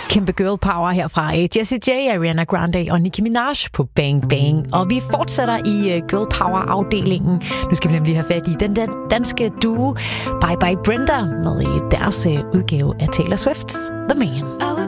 Kæmpe girl power herfra. Jessie J, Ariana Grande og Nicki Minaj på Bang Bang. Og vi fortsætter i girl power afdelingen. Nu skal vi nemlig have fat i den danske duo Bye Bye Brenda med deres udgave af Taylor Swift's The Man.